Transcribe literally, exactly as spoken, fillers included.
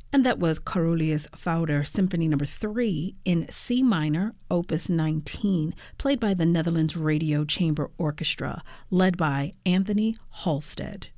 And that was Carolius Fouder Symphony Number three in C minor, Opus nineteen, played by the Netherlands Radio Chamber Orchestra, led by Anthony Halstead.